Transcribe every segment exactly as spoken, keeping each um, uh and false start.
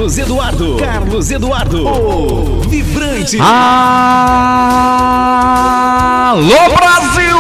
Carlos Eduardo. Carlos Eduardo. O Vibrante. Alô, Brasil!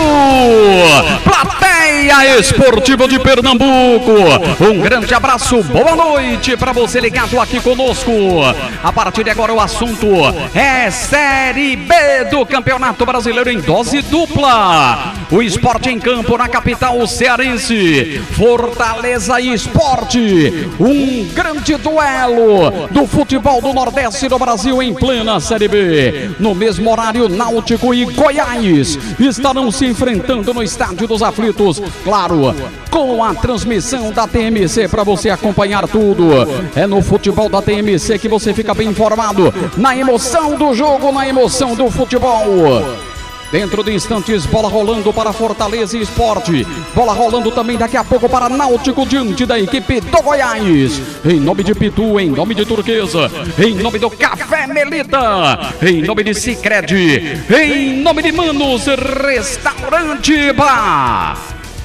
Plateia Esportiva de Pernambuco. Um grande abraço, boa noite para você ligado aqui conosco. A partir de agora o assunto é Série B do Campeonato Brasileiro em dose dupla. O Sport em campo na capital cearense. Fortaleza e Sport. Um grande duelo do futebol do Nordeste do Brasil em plena Série B. No mesmo horário, Náutico e Goiás estarão se enfrentando no Estádio dos Aflitos. Claro, com a transmissão da T M C para você acompanhar tudo. É no futebol da T M C que você fica bem informado. Na emoção do jogo, na emoção do futebol. Dentro de instantes, bola rolando para Fortaleza e Sport. Bola rolando também daqui a pouco para Náutico diante da equipe do Goiás. Em nome de Pitu, em nome de Turquesa, em nome do Café Melita, em nome de Sicredi, em nome de Manos Restaurante Bar.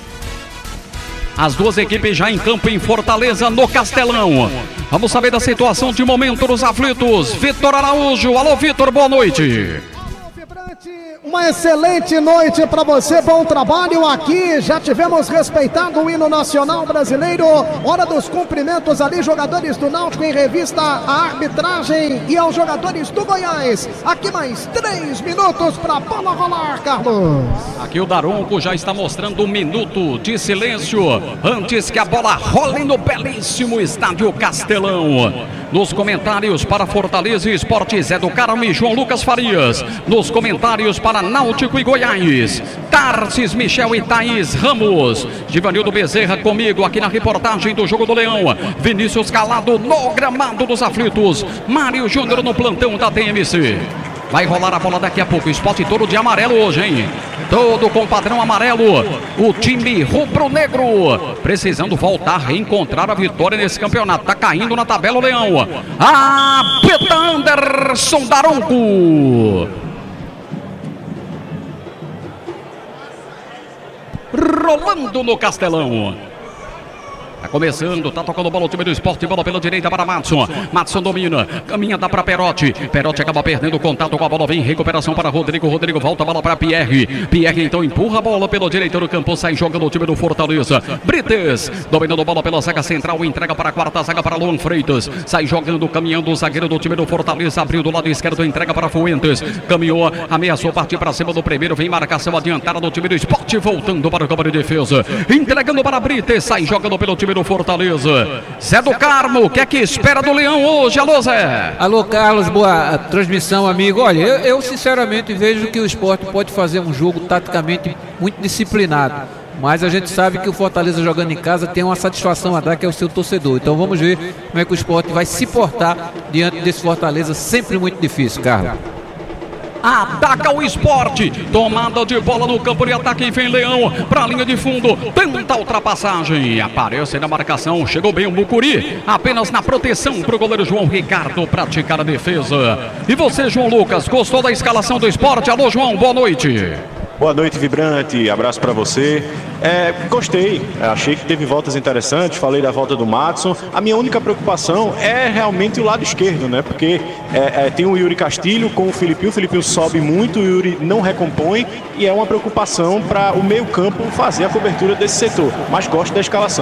As duas equipes já em campo em Fortaleza, no Castelão. Vamos saber da situação de momento dos aflitos. Vitor Araújo. Alô, Vitor, boa noite. Uma excelente noite para você, bom trabalho aqui. Já tivemos respeitado o hino nacional brasileiro. Hora dos cumprimentos ali, jogadores do Náutico em revista à arbitragem e aos jogadores do Goiás. Aqui mais três minutos para a bola rolar, Carlos. Aqui o Daronco já está mostrando um minuto de silêncio antes que a bola role no belíssimo estádio Castelão. Nos comentários para Fortaleza e Sport, Zé do Carmo e João Lucas Farias. Nos comentários para Náutico e Goiás, Tarsis, Michel e Thaís Ramos. Givanildo Bezerra comigo aqui na reportagem do Jogo do Leão. Vinícius Calado no gramado dos aflitos. Mário Júnior no plantão da T M C. Vai rolar a bola daqui a pouco. Sport todo de amarelo hoje, hein? Todo com padrão amarelo. O time rubro-negro precisando voltar a reencontrar a vitória nesse campeonato. Tá caindo na tabela o Leão. Apita Anderson Daronco. Rolando no Castelão. Tá começando, tá tocando bola o time do Sport, bola pela direita para Madson. Madson domina, caminha, dá para Perotti. Perotti acaba perdendo o contato com a bola, vem recuperação para Rodrigo. Rodrigo volta a bola para Pierre. Pierre então empurra a bola pela direita do campo, sai jogando o time do Fortaleza. Brites, dominando a bola pela zaga central, entrega para a quarta zaga para Luan Freitas. Sai jogando, caminhando o zagueiro do time do Fortaleza, abriu do lado esquerdo, entrega para Fuentes. Caminhou, ameaçou partir para cima do primeiro, vem marcação adiantada do time do Sport, voltando para o campo de defesa. Entregando para Brites, sai jogando pelo time do Fortaleza. Zé do Carmo, o que é que espera do Leão hoje? Alô, Zé. Alô, Carlos, boa transmissão, amigo. Olha, eu, eu sinceramente vejo que o Sport pode fazer um jogo taticamente muito disciplinado, mas a gente sabe que o Fortaleza jogando em casa tem uma satisfação a dar, que é o seu torcedor. Então vamos ver como é que o Sport vai se portar diante desse Fortaleza, sempre muito difícil, Carlos. Ataca o Sport, tomada de bola no campo de ataque, vem Leão para a linha de fundo, tenta a ultrapassagem, aparece na marcação, chegou bem o Mucuri, apenas na proteção para o goleiro João Ricardo praticar a defesa. E você, João Lucas, gostou da escalação do Sport? Alô, João, boa noite. Boa noite, Vibrante, abraço para você. É, gostei, achei que teve voltas interessantes, falei da volta do Madson. A minha única preocupação é realmente o lado esquerdo, né? Porque é, é, tem o Yuri Castilho com o Filipinho, o Filipinho sobe muito, o Yuri não recompõe e é uma preocupação para o meio campo fazer a cobertura desse setor, mas gosto da escalação.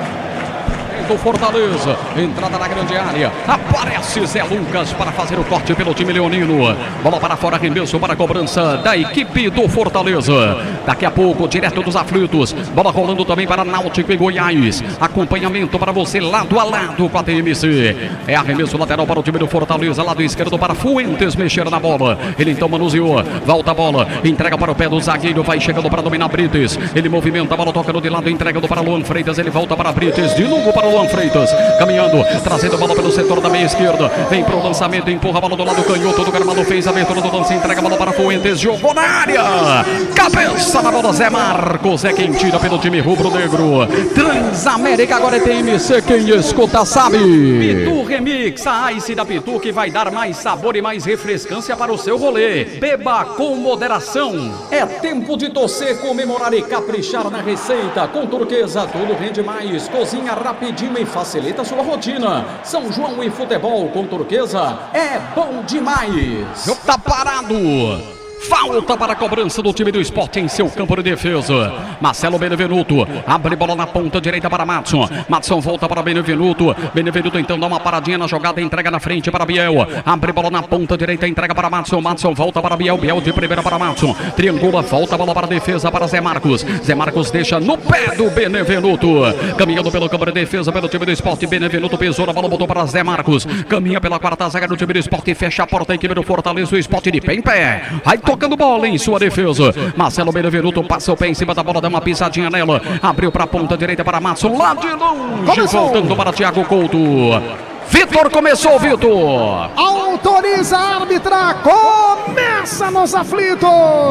Do Fortaleza, entrada na grande área, aparece Zé Lucas para fazer o corte pelo time leonino, bola para fora, arremesso para a cobrança da equipe do Fortaleza. Daqui a pouco, direto dos aflitos, bola rolando também para Náutico e Goiás, acompanhamento para você lado a lado com a T M C, é arremesso lateral para o time do Fortaleza, lado esquerdo para Fuentes mexer na bola, ele então manuseou, volta a bola, entrega para o pé do zagueiro, vai chegando para dominar Brites, ele movimenta a bola, tocando de lado, entregando para Luan Freitas, ele volta para Brites, de novo para o Luan Freitas, caminhando, trazendo a bola pelo setor da meia esquerda, vem pro lançamento, empurra a bola do lado canhoto do gramado, fez a abertura do lance, entrega a bola para Fuentes, jogou na área, cabeça na bola, Zé Marcos é quem tira pelo time rubro-negro. Transamérica agora é T M C, quem escuta sabe. Pitu Remix, a Ice da Pitu que vai dar mais sabor e mais refrescância para o seu rolê. Beba com moderação, é tempo de torcer, comemorar e caprichar na receita. Com Turquesa tudo rende mais, cozinha rapidinho rapidinho e facilita a sua rotina. São João e futebol com Turquesa é bom demais. Eu tá parado. Falta para a cobrança do time do Sport em seu campo de defesa. Marcelo Benevenuto abre bola na ponta direita para Matson. Matson volta para Benevenuto. Benevenuto então dá uma paradinha na jogada, entrega na frente para Biel. Abre bola na ponta direita, entrega para Matson. Matson volta para Biel. Biel de primeira para Matson. Triangula, volta a bola para a defesa para Zé Marcos. Zé Marcos deixa no pé do Benevenuto. Caminhando pelo campo de defesa pelo time do Sport. Benevenuto pesou, a bola botou para Zé Marcos. Caminha pela quarta zaga do time do Sport. Fecha a porta, a equipe do Fortaleza. O Sport de pé em pé. Vai tocando bola em sua defesa. Marcelo Benevenuto passa o pé em cima da bola, dá uma pisadinha nela. Abriu para a ponta direita para Matson. Lá de longe. Começou. Voltando para Thiago Couto. Vitor começou, Vitor. Autoriza a árbitra. Começa nos aflitos.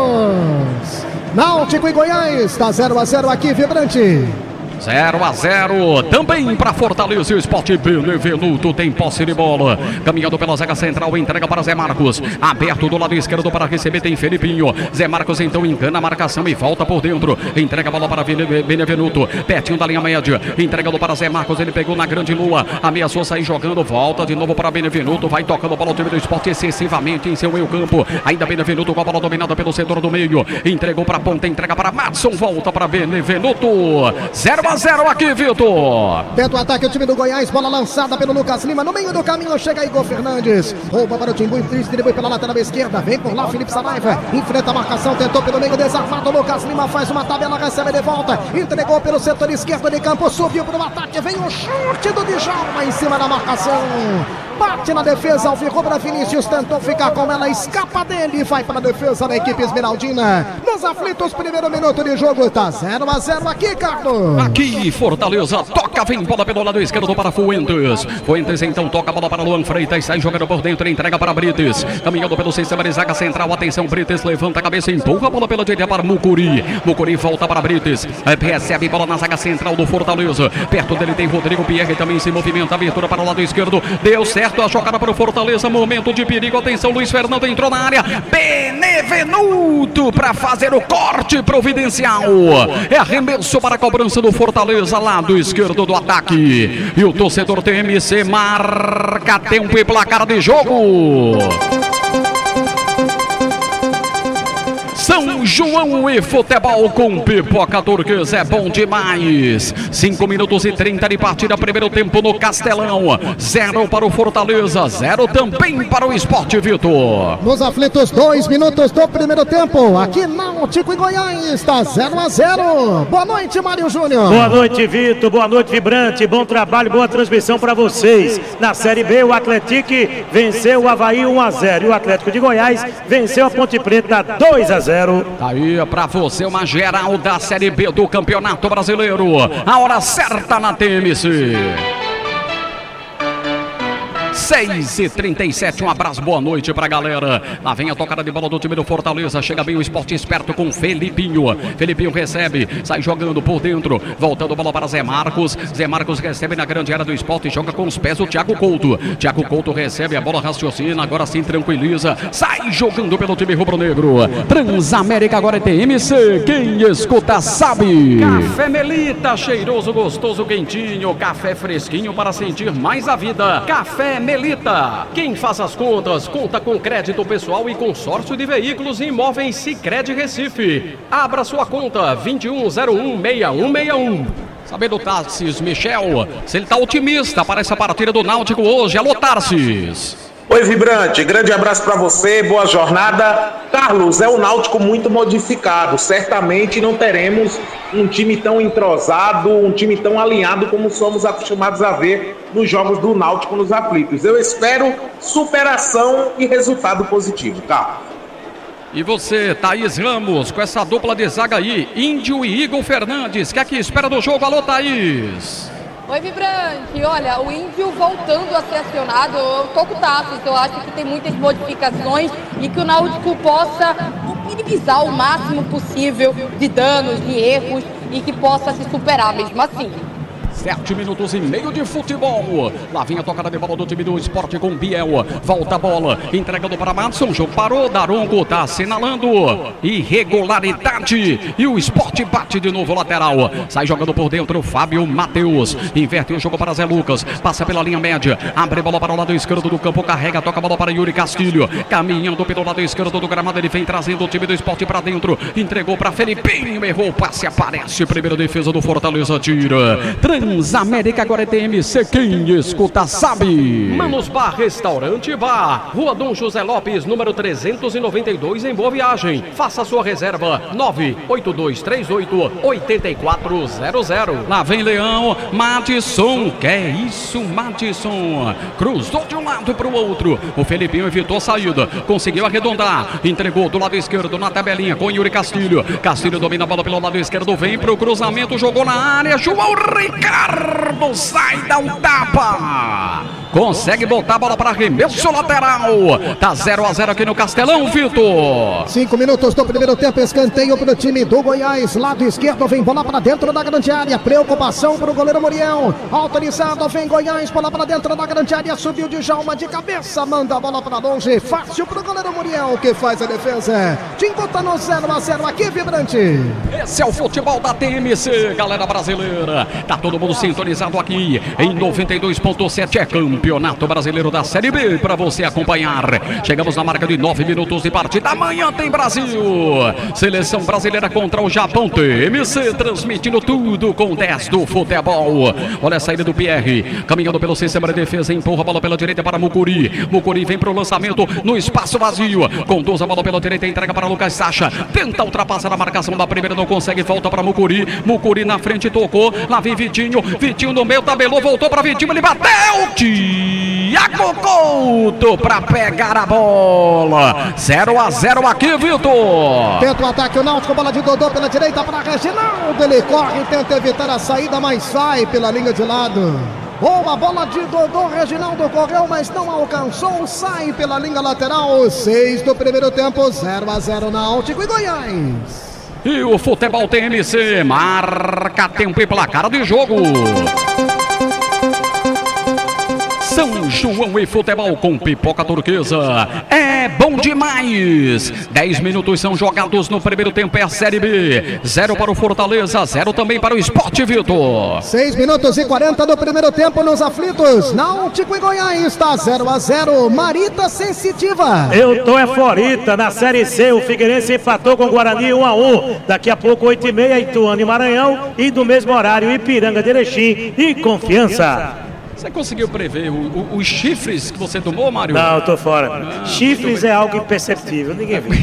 Náutico e Goiás. Está zero a zero aqui, Vibrante. zero a zero, também para Fortaleza. O Sport. Benevenuto tem posse de bola, caminhando pela zaga central, entrega para Zé Marcos, aberto do lado esquerdo para receber, tem Felipinho. Zé Marcos então engana a marcação e volta por dentro, entrega a bola para Benevenuto, pertinho da linha média, entregando para Zé Marcos, ele pegou na grande lua, ameaçou sair jogando, volta de novo para Benevenuto, vai tocando a bola o time do Sport excessivamente em seu meio campo, ainda Benevenuto com a bola dominada pelo setor do meio, entregou para a ponta, entrega para Matson, volta para Benevenuto. Zero a zero aqui, Vitor. Tenta o ataque o time do Goiás, bola lançada pelo Lucas Lima, no meio do caminho chega Igor Fernandes, rouba para o Timbu, distribui pela lateral esquerda, vem por lá Felipe Saraiva, enfrenta a marcação, tentou pelo meio, desarmado, Lucas Lima faz uma tabela, recebe de volta, entregou pelo setor esquerdo de campo, subiu para o ataque, vem o chute do Djalma em cima da marcação, bate na defesa, Alvirrubra Vinícius tentou ficar com ela, escapa dele e vai para a defesa da equipe esmeraldina. Nos aflitos, primeiro minuto de jogo, tá zero a zero aqui, Carlos. Aqui, Fortaleza, toca, vem bola pelo lado esquerdo para Fuentes. Fuentes então toca a bola para Luan Freitas, sai jogando por dentro, entrega para Brites. Caminhando pelo sistema de zaga central, atenção, Brites levanta a cabeça, empurra a bola pela direita para Mucuri. Mucuri volta para Brites, recebe bola na zaga central do Fortaleza. Perto dele tem Rodrigo Pierre, também se movimenta, abertura para o lado esquerdo, deu certo a jogada para o Fortaleza, momento de perigo, atenção, Luiz Fernando entrou na área, Benevenuto para fazer o corte providencial, é arremesso para a cobrança do Fortaleza, lado esquerdo do ataque, e o torcedor T M C marca tempo e placar de jogo. São João e futebol com Pipoca Turquesa é bom demais. cinco minutos e trinta de partida, primeiro tempo no Castelão. Zero para o Fortaleza, zero também para o Sport, Vitor. Nos aflitos, dois minutos do primeiro tempo. Aqui Náutico e Goiás está zero a zero. Boa noite, Mário Júnior. Boa noite, Vitor. Boa noite, Vibrante. Bom trabalho, boa transmissão para vocês. Na Série B, o Atlético venceu o Avaí um a zero. E o Atlético de Goiás venceu a Ponte Preta dois a zero. Aí pra você uma geral da Série B do Campeonato Brasileiro. A hora certa na T M C. seis e trinta e sete, um abraço, boa noite pra galera. Lá vem a tocada de bola do time do Fortaleza. Chega bem o Sport esperto com Felipinho. Felipinho recebe, sai jogando por dentro. Voltando bola para Zé Marcos. Zé Marcos recebe na grande área do Sport e joga com os pés o Thiago Couto. Thiago Couto recebe a bola, raciocina, agora sim tranquiliza. Sai jogando pelo time rubro-negro. Transamérica agora é T M C. Quem escuta sabe. Café Melita, cheiroso, gostoso, quentinho. Café fresquinho para sentir mais a vida. Café Melita. Quem faz as contas, conta com crédito pessoal e consórcio de veículos e imóveis Sicredi Recife. Abra sua conta vinte e um zero um, seis um seis um. Saber do Tarsis Michel, se ele tá otimista para essa partida do Náutico hoje. Alô, Tarsis. Oi, Vibrante, grande abraço para você, boa jornada. Carlos, é um Náutico muito modificado, certamente não teremos um time tão entrosado, um time tão alinhado como somos acostumados a ver nos jogos do Náutico nos aflitos. Eu espero superação e resultado positivo, tá? E você, Thaís Ramos, com essa dupla de zaga aí, Índio e Igor Fernandes, que é que espera do jogo? Alô, Thaís. Oi, Vibrante. Olha, o Índio voltando a ser acionado, eu tô com o Tassos, eu acho que tem muitas modificações e que o Náutico possa minimizar o máximo possível de danos, de erros e que possa se superar mesmo assim. Sete minutos e meio de futebol. Lá vem a tocada de bola do time do Sport com Biel. Volta a bola, entregando para Madison. O jogo parou, Daronco tá assinalando irregularidade. E o Sport bate de novo lateral. Sai jogando por dentro Fábio Matheus. Inverte o jogo para Zé Lucas. Passa pela linha média. Abre bola para o lado esquerdo do campo. Carrega, toca a bola para Yuri Castilho. Caminhando pelo lado esquerdo do gramado. Ele vem trazendo o time do Sport para dentro. Entregou para Felipinho. Errou o passe. Aparece. Primeira defesa do Fortaleza. Tira. Transamérica agora é T M C. Quem escuta sabe. Manos Bar Restaurante Bar. Rua Dom José Lopes, número trezentos e noventa e dois, em Boa Viagem. Faça sua reserva. nove oito dois três oito oito quatro zero zero. Lá vem Leão. Madison. Que é isso, Madison? Cruzou de um lado para o outro. O Felipinho evitou a saída. Conseguiu arredondar. Entregou do lado esquerdo na tabelinha com Yuri Castilho. Castilho domina a bola pelo lado esquerdo. Vem para o cruzamento. Jogou na área. João Ricardo sai, dá um tapa. Consegue botar a bola para arremesso lateral. Tá zero a zero aqui no Castelão, Vitor. Cinco minutos do primeiro tempo. Escanteio para o time do Goiás. Lado esquerdo vem bola para dentro da grande área. Preocupação para o goleiro Muriel. Autorizado, vem Goiás. Bola para dentro da grande área. Subiu de Djalma de cabeça. Manda a bola para longe. Fácil para o goleiro Muriel, que faz a defesa. Tinco tá no zero a zero aqui, Vibrante. Esse é o futebol da T M C, galera brasileira. Tá todo mundo sintonizado aqui em noventa e dois ponto sete. É Campeonato Brasileiro da Série B para você acompanhar. Chegamos na marca de nove minutos de partida. Amanhã tem Brasil. Seleção brasileira contra o Japão. T M C transmitindo tudo com dez do futebol. Olha a saída do Pierre. Caminhando pelo sistema de defesa. Empurra a bola pela direita para Mucuri. Mucuri vem para o lançamento no espaço vazio. Conduz a bola pela direita. Entrega para Lucas Sacha. Tenta ultrapassar a marcação da primeira. Não consegue. Volta para Mucuri. Mucuri na frente tocou. Lá vem Vitinho. Vitinho no meio. Tabelou. Voltou para Vitinho. Ele bateu. Thiago Couto para pegar a bola. zero a zero aqui, Vitor. Tenta o ataque o Náutico, bola de Dodô pela direita para Reginaldo. Ele corre, tenta evitar a saída, mas sai pela linha de lado. Boa bola de Dodô, Reginaldo correu, mas não alcançou. Sai pela linha lateral. seis do primeiro tempo, zero a zero Náutico e Goiás. E o futebol T M C marca tempo e placar de jogo. São João e futebol com pipoca turquesa. É bom demais. dez minutos são jogados no primeiro tempo. É a Série B. Zero para o Fortaleza, zero também para o Sport, Vitor. seis minutos e quarenta do primeiro tempo nos aflitos. Náutico e Goiás está zero a zero. Marita Sensitiva. Eu tô é Florita na Série C. O Figueirense empatou com o Guarani um a um. Daqui a pouco, oito e meia, Ituano e Maranhão. E do mesmo horário, Ipiranga de Erechim e Confiança. Você conseguiu prever o, o, os chifres que você tomou, Mário? Não, eu tô fora. Ah, chifres é algo imperceptível, ninguém viu.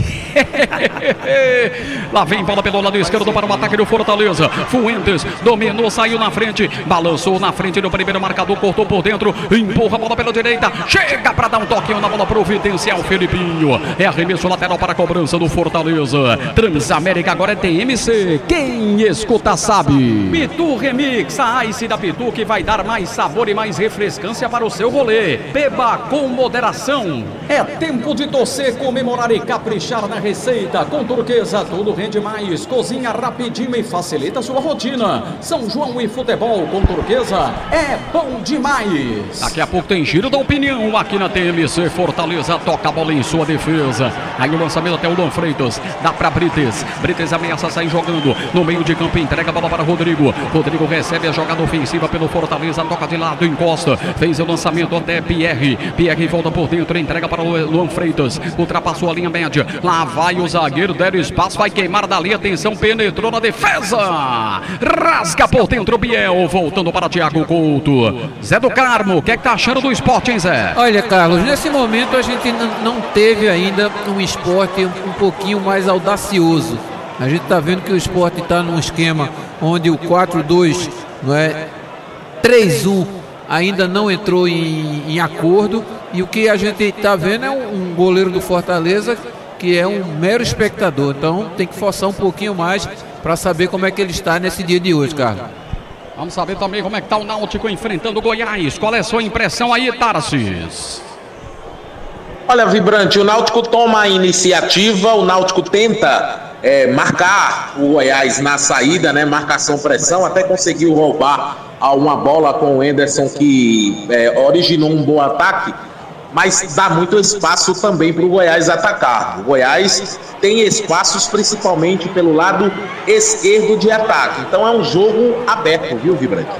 Lá vem bola pelo lado esquerdo para o ataque do Fortaleza. Fuentes dominou, saiu na frente, balançou na frente do primeiro marcador, cortou por dentro, empurra a bola pela direita, chega para dar um toquinho na bola providencial, Felipinho. É arremesso lateral para a cobrança do Fortaleza. Transamérica agora é T M C. Quem escuta sabe. Pitu Remix, a Ice da Pitu que vai dar mais sabor e mais refrescância para o seu rolê. Beba com moderação. É tempo de torcer, comemorar e caprichar na receita. Com Turquesa tudo rende mais. Cozinha rapidinho e facilita sua rotina. São João e futebol com Turquesa é bom demais. Daqui a pouco tem giro da opinião aqui na T M C. Fortaleza toca a bola em sua defesa. Aí o lançamento até o Luan Freitas. Dá para Brites. Brites ameaça sair jogando no meio de campo. Entrega a bola para Rodrigo. Rodrigo recebe a jogada ofensiva pelo Fortaleza. Toca de lado, encosta. Fez o lançamento até Pierre. Pierre volta por dentro. Entrega para o Luan Freitas. Ultrapassou a linha média. Lá vai o zagueiro. Deram espaço. Vai queimar dali. Atenção. Penetrou na defesa. Rasga por dentro Biel. Voltando para Thiago Couto. Zé do Carmo. O que é que tá achando do esporte, hein, Zé? Olha, Carlos, nesse momento a gente não teve ainda um esporte um pouquinho mais audacioso. A gente tá vendo que o esporte está num esquema onde o quatro dois, não é, três um ainda não entrou em, em acordo, e o que a gente está vendo é um, um goleiro do Fortaleza que é um mero espectador. Então tem que forçar um pouquinho mais para saber como é que ele está nesse dia de hoje, Carlos. Vamos saber também como é que está o Náutico enfrentando o Goiás. Qual é a sua impressão aí, Tarsis? Olha, Vibrante, o Náutico toma a iniciativa, o Náutico tenta é, marcar o Goiás na saída, né? Marcação, pressão, até conseguiu roubar a uma bola com o Anderson que é, originou um bom ataque, mas dá muito espaço também para o Goiás atacar. O Goiás tem espaços principalmente pelo lado esquerdo de ataque, então é um jogo aberto, viu, Vibrante?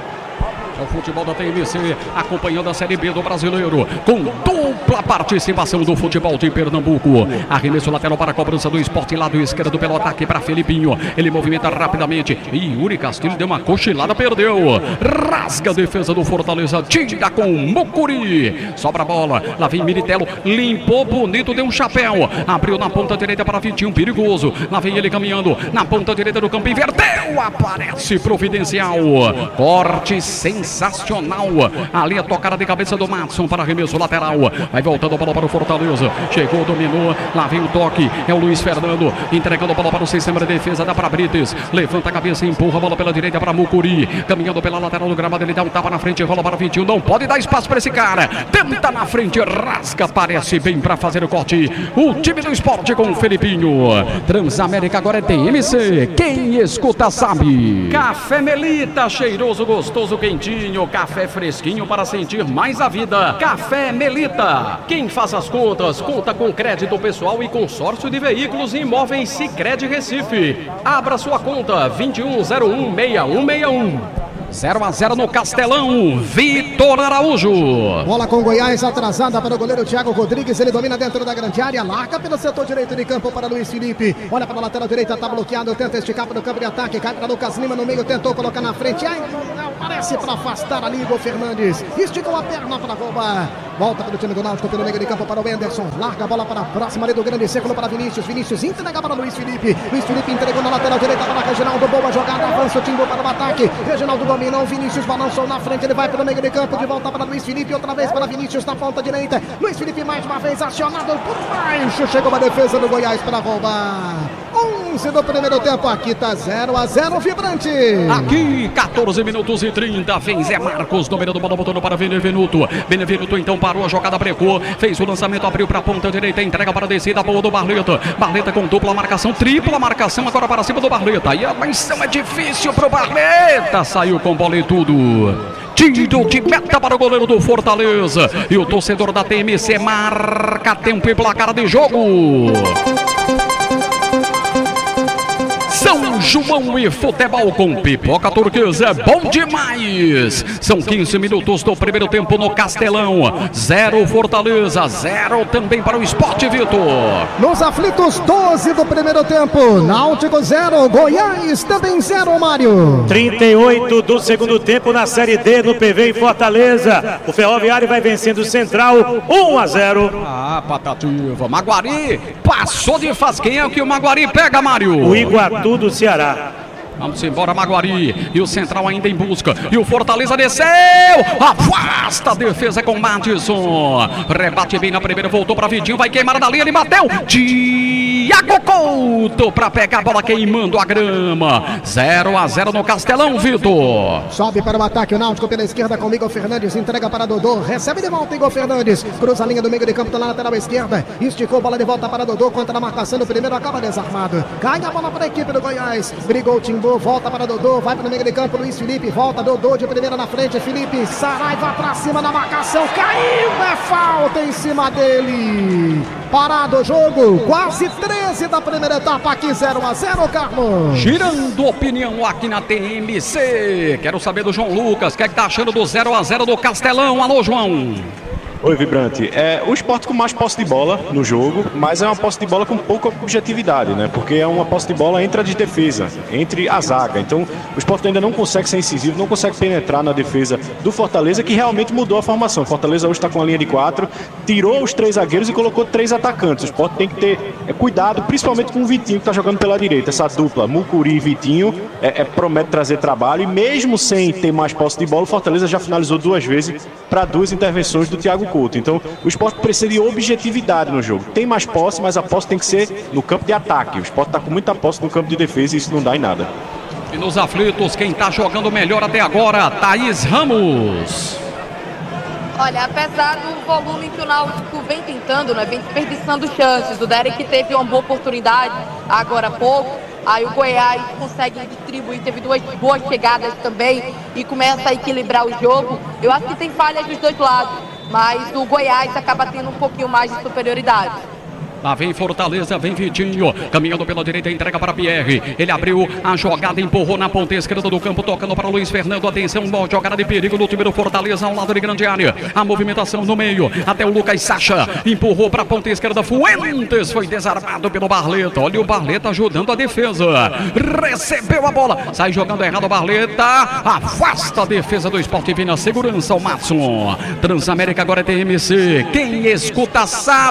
O futebol da T M C acompanhando a Série B do Brasileiro com dupla participação do futebol de Pernambuco. Arremesso lateral para a cobrança do Sport, lado esquerdo pelo ataque para Felipinho. Ele movimenta rapidamente e Yuri Castilho deu uma cochilada, perdeu. Rasga a defesa do Fortaleza, tira com Mucuri. Sobra a bola, lá vem Militello, limpou bonito, deu um chapéu. Abriu na ponta direita para Vitinho, perigoso. Lá vem ele caminhando na ponta direita do campo, inverteu, aparece providencial. Corte sensacional. Sensacional, ali a tocada de cabeça do Madison para arremesso lateral, vai voltando a bola para o Fortaleza, chegou, dominou, lá vem o toque, é o Luiz Fernando, entregando a bola para o sistema de defesa, dá para Brites, levanta a cabeça, empurra a bola pela direita para Mucuri, caminhando pela lateral do gramado, ele dá um tapa na frente, rola para Vitinho, não pode dar espaço para esse cara, tenta na frente, rasga, parece bem para fazer o corte, o time do Sport com o Felipinho. Transamérica agora é T M C, quem escuta sabe. Café Melita, cheiroso, gostoso, quentinho, café fresquinho para sentir mais a vida. Café Melita. Quem faz as contas, conta com crédito pessoal e consórcio de veículos e imóveis Sicredi Recife. Abra sua conta vinte e um zero um, seis um seis um. zero a zero no Castelão, Vitor Araújo. Bola com Goiás atrasada para o goleiro Thiago Rodrigues, ele domina dentro da grande área, larga pelo setor direito de campo para Luiz Felipe, olha para a lateral direita, tá bloqueado, tenta esticar para o campo de ataque, cai para Lucas Lima no meio, tentou colocar na frente, ai, não, parece para afastar ali Igor Fernandes, esticou a perna para roubar, volta para o time do Náutico pelo meio de campo para o Anderson, larga a bola para a próxima ali do grande círculo para Vinícius, Vinícius entrega para Luiz Felipe, Luiz Felipe entregou na lateral direita para Reginaldo, boa jogada, avança o Timbu para o ataque, Reginaldo dominou, Vinícius balançou na frente, ele vai pelo meio de campo, de volta para Luiz Felipe, outra vez para Vinícius na ponta direita, Luiz Felipe mais uma vez acionado por baixo, chegou a defesa do Goiás para roubar. onze do primeiro tempo, aqui tá zero a zero, Vibrante. Aqui, quatorze minutos e trinta, vem Zé Marcos, dominando bola, botando para Benevenuto, Benevenuto então parou, a jogada brecou, fez o lançamento, abriu para a ponta direita, entrega para a descida, boa do Barleta, Barleta com dupla marcação, tripla marcação, agora para cima do Barleta, e a missão é difícil pro Barleta, saiu com bola e tudo. Tiro de meta para o goleiro do Fortaleza, e o torcedor da T M C marca tempo e placar de jogo. São João e futebol com pipoca turquesa é bom demais. São quinze minutos do primeiro tempo no Castelão. Zero Fortaleza, zero também para o Sport, Vitor. Nos aflitos, doze do primeiro tempo. Náutico zero, Goiás também zero, Mário. trinta e oito do segundo tempo na Série D no P V em Fortaleza. O Ferroviário vai vencendo o Central um a zero. Ah, patativa. Maguari passou de faz. Quem é que o Maguari pega, Mário? O Iguatu do Ceará. Vamos embora, Maguari. E o Central ainda em busca. E o Fortaleza desceu. Afasta a defesa com Madison. Rebate bem na primeira. Voltou para Vitinho. Vai queimar na linha. Ele bateu. Thiago Couto para pegar a bola queimando a grama. zero a zero no Castelão, Vitor. Sobe para o ataque o Náutico pela esquerda com Igor Fernandes. Entrega para Dodô. Recebe de volta Igor Fernandes. Cruza a linha do meio de campo. Tá na lateral esquerda. Esticou a bola de volta para Dodô. Contra a marcação do primeiro. Acaba desarmado. Cai a bola para a equipe do Goiás. Brigou o Timbu. Volta para Dodô, vai para o meio de campo, Luiz Felipe, volta, Dodô de primeira na frente, Felipe, Saraiva para cima na marcação, caiu, é falta em cima dele. Parado o jogo, quase treze da primeira etapa, aqui zero a zero, Carlos. Girando opinião aqui na T M C, quero saber do João Lucas, o que é que tá achando do zero a zero do Castelão? Alô, João. Oi, Vibrante. É o Sport com mais posse de bola no jogo, mas é uma posse de bola com pouca objetividade, né? Porque é uma posse de bola entre a de defesa, entre a zaga. Então, o Sport ainda não consegue ser incisivo, não consegue penetrar na defesa do Fortaleza, que realmente mudou a formação. O Fortaleza hoje está com a linha de quatro, tirou os três zagueiros e colocou três atacantes. O Sport tem que ter é, cuidado, principalmente com o Vitinho, que está jogando pela direita. Essa dupla, Mucuri e Vitinho, é, é, promete trazer trabalho. E mesmo sem ter mais posse de bola, o Fortaleza já finalizou duas vezes para duas intervenções do Thiago Couto. Então, o Sport precisa de objetividade no jogo. Tem mais posse, mas a posse tem que ser no campo de ataque. O Sport está com muita posse no campo de defesa e isso não dá em nada. E nos aflitos, quem está jogando melhor até agora, Thaís Ramos. Olha, apesar do volume que o Náutico vem tentando, né, vem desperdiçando chances, o Derek teve uma boa oportunidade agora há pouco, Aí o Goiás consegue distribuir, teve duas boas chegadas também e começa a equilibrar o jogo. Eu acho que tem falhas dos dois lados, mas o Goiás acaba tendo um pouquinho mais de superioridade. Lá vem Fortaleza, vem Vitinho, caminhando pela direita, entrega para Pierre. Ele abriu a jogada, empurrou na ponta esquerda do campo, tocando para Luiz Fernando. Atenção, boa jogada de perigo do time do Fortaleza, ao lado de grande área. A movimentação no meio, até o Lucas Sacha, empurrou para a ponta esquerda. Fuentes foi desarmado pelo Barleta. Olha o Barleta ajudando a defesa. Recebeu a bola, sai jogando errado o Barleta. Afasta a defesa do Sport, vem na segurança o Matson. Transamérica agora é T M C. Quem escuta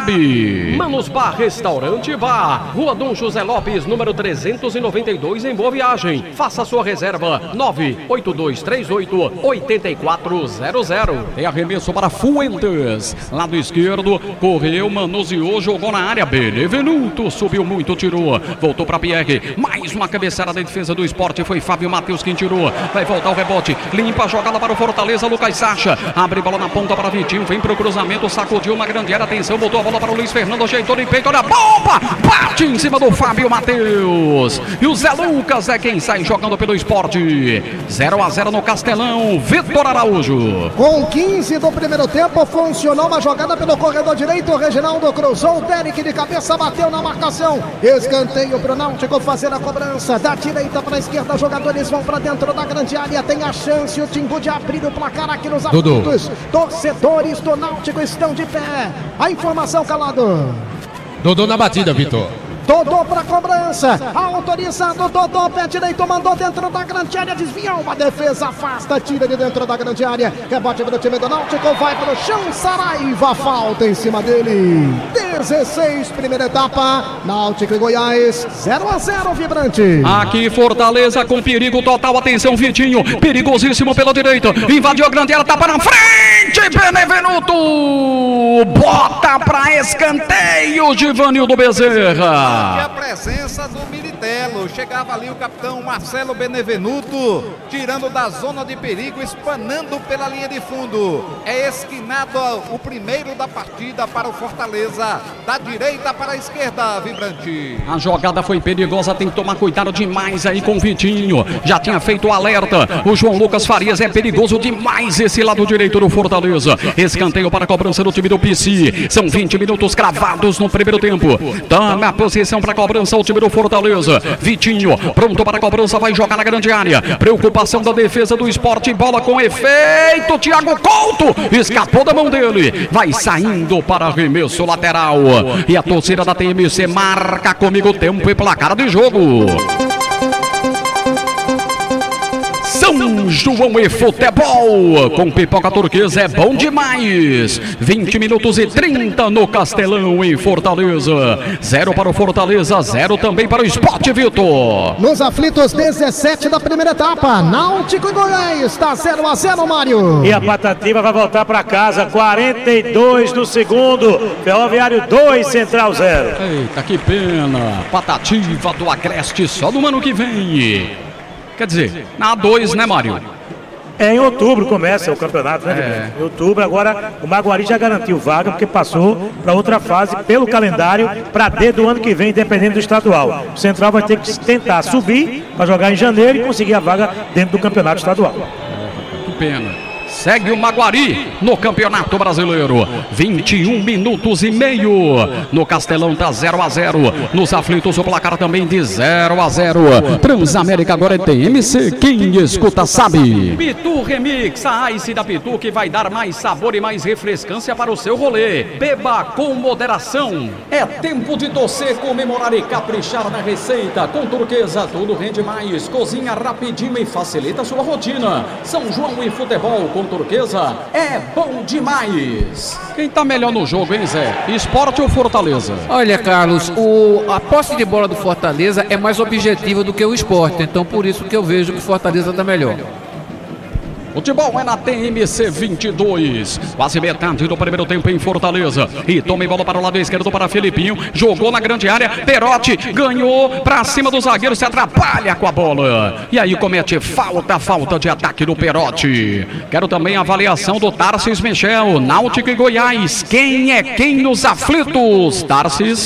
sabe. Manos Bar Restaurante Bar, Rua Dom José Lopes, número trezentos e noventa e dois, em Boa Viagem. Faça sua reserva nove oito dois três oito oito quatro zero zero. Tem arremesso para Fuentes, lado esquerdo, correu, manuseou, jogou na área. Benevenuto subiu muito, tirou, voltou para Pierre, mais uma cabeçada da defesa do Sport, foi Fábio Matheus quem tirou, vai voltar o rebote, limpa a jogada para o Fortaleza, Lucas Sacha, abre bola na ponta para Vitinho, vem para o cruzamento, sacudiu uma grande área, atenção, botou a bola para o Luiz Fernando, ajeitou de peito, olha a bomba, bate em cima do Fábio Matheus, e o Zé Lucas é quem sai jogando pelo Sport. Zero a zero no Castelão, Vitor Araújo. Com quinze do primeiro tempo, funcionou uma jogada pelo corredor direito, o Reginaldo cruzou, o Derek de cabeça bateu na marcação, escanteio para o Náutico fazer a cobrança, da direita para a esquerda, jogadores vão para dentro da grande área, tem a chance o Timbu de abrir o placar aqui nos aflitos, torcedores do Náutico estão de pé, a informação, Calado. Dodô na batida, Vitor. Dodô para cobrança, autorizado, Dodô, pé direito, mandou dentro da grande área, desviou, uma defesa afasta, tira de dentro da grande área, rebote para o time do Náutico, vai para o chão, Saraiva, falta em cima dele. dezesseis, primeira etapa, Náutico e Goiás, zero a zero, vibrante. Aqui Fortaleza com perigo total, atenção Vitinho, perigosíssimo pela direita, invadiu a grande área, tapa na frente, Benevenuto, bota para escanteio, Givanildo Bezerra. E a presença do Militelo, chegava ali o capitão Marcelo Benevenuto, tirando da zona de perigo, espanando pela linha de fundo. É esquinado o primeiro da partida para o Fortaleza, da direita para a esquerda, vibrante. A jogada foi perigosa, tem que tomar cuidado demais aí com o Vitinho, já tinha feito o alerta, o João Lucas Farias, é perigoso demais esse lado direito do Fortaleza. Escanteio para a cobrança do time do P C, são vinte minutos cravados no primeiro tempo, toma a posição para a cobrança o time do Fortaleza. Vitinho, pronto para a cobrança, vai jogar na grande área. Preocupação da defesa do Sport, bola com efeito. Thiago Couto escapou da mão dele, vai saindo para arremesso lateral. E a torcida da T M C marca comigo tempo e placar de jogo. São João e futebol, com pipoca turquesa é bom demais. vinte minutos e trinta no Castelão em Fortaleza. Zero para o Fortaleza, zero também para o Sport, Vitor. Nos aflitos, dezessete da primeira etapa, Náutico e Goiás, está zero a zero, Mário. E a Patativa vai voltar para casa, quarenta e dois do segundo, Ferroviário dois, Central zero. Eita, que pena, Patativa do Agreste só no ano que vem. Quer dizer, na A dois, né, Mário? É, em outubro começa o campeonato, né, é. Em outubro, agora o Maguari já garantiu vaga, porque passou para outra fase pelo calendário, para D do ano que vem, independente do estadual. O Central vai ter que tentar subir para jogar em janeiro e conseguir a vaga dentro do campeonato estadual. É, que pena. Segue o Maguari no Campeonato Brasileiro. vinte e um minutos e meio. No Castelão tá zero a zero. Nos aflitos o placar também de zero a zero. Transamérica agora é T M C. Quem escuta sabe. Pitu Remix, a Ice da Pitu que vai dar mais sabor e mais refrescância para o seu rolê. Beba com moderação. É tempo de torcer, comemorar e caprichar na receita. Com Turquesa tudo rende mais. Cozinha rapidinho e facilita a sua rotina. São João e futebol com Turquesa é bom demais. Quem tá melhor no jogo, hein, Zé? Sport ou Fortaleza? Olha, Carlos, o, a posse de bola do Fortaleza é mais objetiva do que o Sport, então por isso que eu vejo que o Fortaleza tá melhor. Futebol é na T M C vinte e dois, quase metade do primeiro tempo em Fortaleza. E toma bola para o lado esquerdo para Felipinho, jogou na grande área, Perotti ganhou para cima do zagueiro, se atrapalha com a bola. E aí comete falta, falta de ataque do Perotti. Quero também a avaliação do Tarsis Michel, Náutico e Goiás. Quem é quem nos aflitos, Tarsis?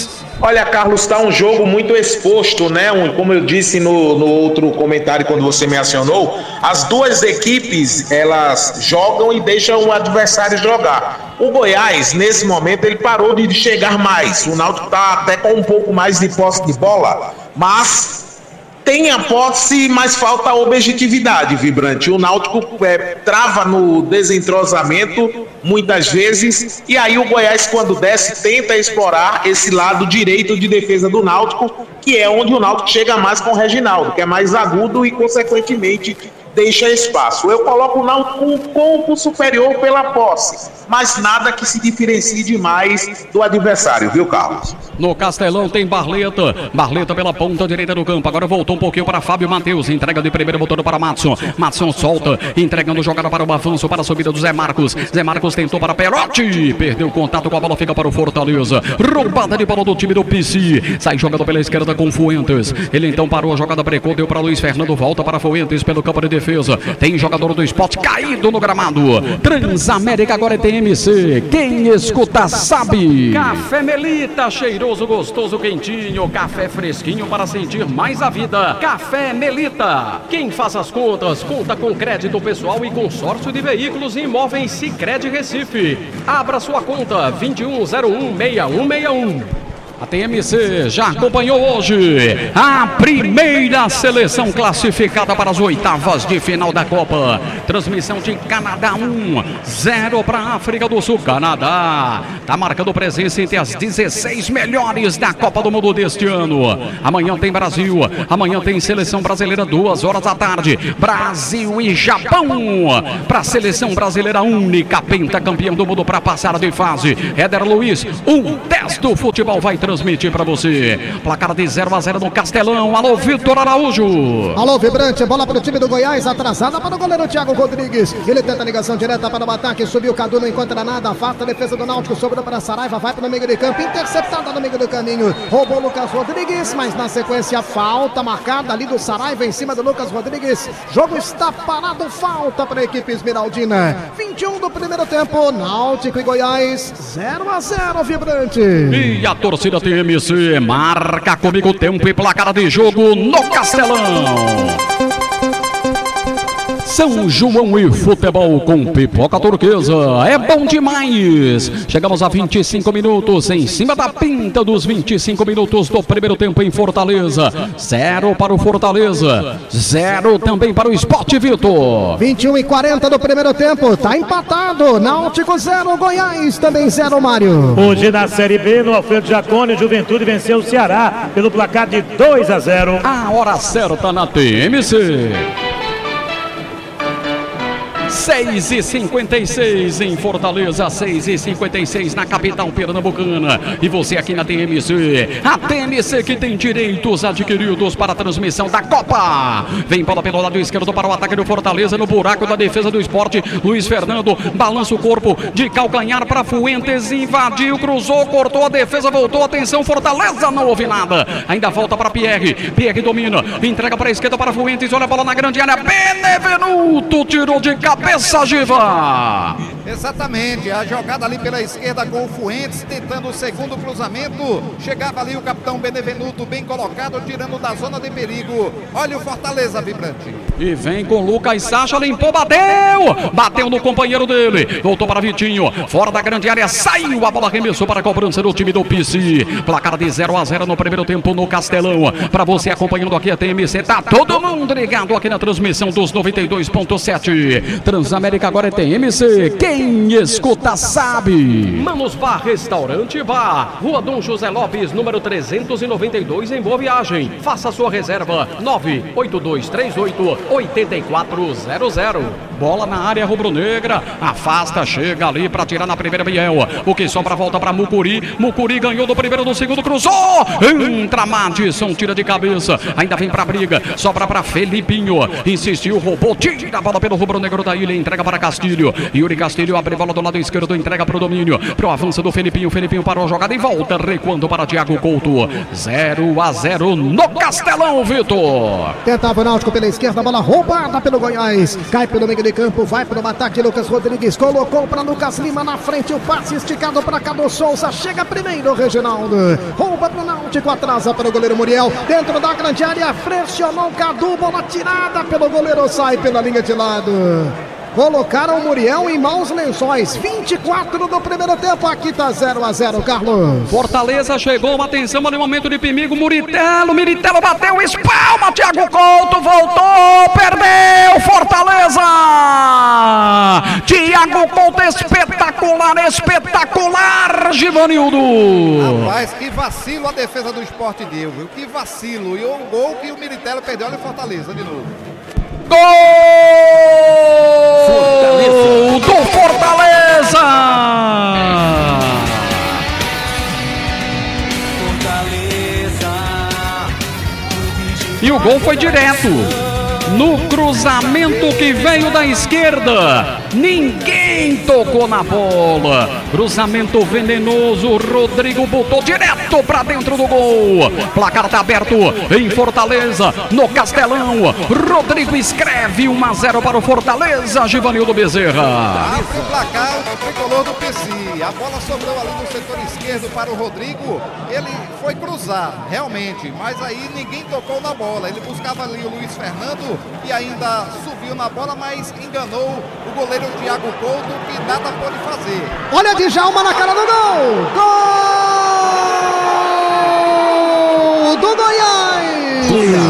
Olha, Carlos, está um jogo muito exposto, né? Um, como eu disse no, no outro comentário quando você me acionou, as duas equipes, elas jogam e deixam o adversário jogar. O Goiás, nesse momento, ele parou de chegar mais. O Náutico está até com um pouco mais de posse de bola, mas tem a posse, mas falta a objetividade, Vibrante. O Náutico é, trava no desentrosamento muitas vezes, e aí o Goiás, quando desce, tenta explorar esse lado direito de defesa do Náutico, que é onde o Náutico chega mais com o Reginaldo, que é mais agudo e, consequentemente, deixa espaço. Eu coloco o Náutico um pouco superior pela posse, mas nada que se diferencie demais do adversário, viu, Carlos? No Castelão tem Barleta, Barleta pela ponta direita do campo, agora voltou um pouquinho para Fábio Matheus, entrega de primeiro, botando para Matson, Matson solta, entregando jogada para o avanço, para a subida do Zé Marcos, Zé Marcos tentou para Perotti, perdeu o contato com a bola, fica para o Fortaleza, roubada de bola do time do P C, sai jogando pela esquerda com Fuentes, ele então parou a jogada, brecou, deu para Luiz Fernando, volta para Fuentes pelo campo de defesa, tem jogador do Sport caído no gramado, Transamérica agora é T M C, quem escuta sabe. Café Melita, cheiroso, gostoso, quentinho, café fresquinho para sentir mais a vida. Café Melita, quem faz as contas, conta com crédito pessoal e consórcio de veículos e imóveis Sicredi Recife. Abra sua conta vinte e um zero um, seis um seis um. A T M C já acompanhou hoje a primeira seleção classificada para as oitavas de final da Copa. Transmissão de Canadá um, zero para a África do Sul. Canadá está marcando presença entre as dezesseis melhores da Copa do Mundo deste ano. Amanhã tem Brasil, amanhã tem seleção brasileira, duas horas da tarde. Brasil e Japão. Para a seleção brasileira, única pentacampeã do mundo para passar de fase. Éder Luiz, um dez do futebol vai transmitir para você. Placar de zero a zero no Castelão. Alô, Vitor Araújo. Alô, Vibrante. Bola para o time do Goiás. Atrasada para o goleiro Thiago Rodrigues. Ele tenta a ligação direta para o ataque. Subiu o Cadu, não encontra nada. Afasta a defesa do Náutico. Sobrou para Saraiva. Vai para o meio de campo. Interceptada no meio do caminho. Roubou o Lucas Rodrigues. Mas na sequência, falta marcada ali do Saraiva em cima do Lucas Rodrigues. Jogo está parado. Falta para a equipe esmeraldina. vinte e um do primeiro tempo. Náutico e Goiás. zero a zero, Vibrante. E a torcida T M C marca comigo o tempo e placar de jogo no Castelão. São João e futebol com pipoca turquesa. É bom demais. Chegamos a vinte e cinco minutos em cima da pinta dos vinte e cinco minutos do primeiro tempo em Fortaleza. Zero para o Fortaleza. Zero também para o Sport, Vitor. vinte e um e quarenta do primeiro tempo. Tá empatado. Náutico zero, Goiás também zero, Mário. Hoje na Série B, no Alfredo Jaconi, o Juventude venceu o Ceará pelo placar de dois a zero. A hora certa na T M C. seis e cinquenta e seis em Fortaleza, seis e cinquenta e seis na capital pernambucana. E você aqui na T M C, a T M C que tem direitos adquiridos para a transmissão da Copa. Vem bola pelo lado esquerdo para o ataque do Fortaleza, no buraco da defesa do Sport. Luiz Fernando balança o corpo de calcanhar para Fuentes, invadiu, cruzou, cortou a defesa, voltou, atenção, Fortaleza, não houve nada. Ainda volta para Pierre, Pierre domina, entrega para a esquerda para Fuentes, olha a bola na grande área, Benevenuto tirou de cabeça. Cabeça, Giva! Exatamente, a jogada ali pela esquerda com o Fuentes, tentando o segundo cruzamento. Chegava ali o capitão Benevenuto, bem colocado, tirando da zona de perigo. Olha o Fortaleza, Vibrante. E vem com Lucas Sacha, limpou, bateu! Bateu no companheiro dele, voltou para Vitinho, fora da grande área, saiu, a bola arremessou para a cobrança do time do P C. Placar de zero a zero no primeiro tempo no Castelão. Para você acompanhando aqui a T M C, tá todo mundo ligado aqui na transmissão dos noventa e dois ponto sete. Transamérica agora é T M C, quem escuta sabe. Manos Bar Restaurante Bar, Rua Dom José Lopes, número trezentos e noventa e dois, em Boa Viagem. Faça sua reserva, nove oito dois três oito, oito quatro zero zero. Bola na área rubro-negra, afasta, chega ali para tirar na primeira Biel. O que sobra volta para Mucuri, Mucuri ganhou do primeiro, do segundo, cruzou, entra Madison, tira de cabeça, ainda vem pra briga, sobra para Felipinho, insistiu, roubou, tira a bola pelo rubro-negro da ilha, entrega para Castilho, Yuri Castilho abre bola do lado esquerdo, entrega para o domínio, pro avanço do Felipinho, Felipinho parou a jogada e volta, recuando para Thiago Couto, zero a zero no Castelão, Vitor. Tentava o Náutico pela esquerda, bola roubada pelo Goiás, cai pelo meio de campo, vai para o ataque. Lucas Rodrigues colocou para Lucas Lima na frente. O passe esticado para Cadu Souza. Chega primeiro o Reginaldo. Rouba para o Náutico, atrasa para o goleiro Muriel. Dentro da grande área, pressionou o Cadu. Bola tirada pelo goleiro, sai pela linha de lado. Colocaram o Muriel em maus lençóis. vinte e quatro do primeiro tempo. Aqui tá zero a zero, Carlos. Fortaleza chegou, uma atenção ali, momento de perigo. Muritelo, Miritelo bateu, espalma. Thiago Couto voltou, perdeu. Fortaleza. Thiago Couto espetacular, espetacular, Givanildo. Rapaz, que vacilo a defesa do Sport deu, viu? Que vacilo. E o gol que o Miritelo perdeu, olha o Fortaleza de novo. Gol Fortaleza. do Fortaleza. Fortaleza. E o gol foi direto no cruzamento que veio da esquerda. Ninguém tocou na bola. Cruzamento venenoso. Rodrigo botou direto para dentro do gol. Placar tá aberto em Fortaleza, no Castelão. Rodrigo escreve um a zero para o Fortaleza. Givanildo Bezerra. Abre o placar o tricolor do P C. A bola sobrou ali no setor esquerdo para o Rodrigo. Ele foi cruzar, realmente, mas aí ninguém tocou na bola. Ele buscava ali o Luiz Fernando e ainda subiu na bola, mas enganou o goleiro Thiago Couto, que nada pode fazer. Olha Djalma na cara do gol! Gol do Goiás!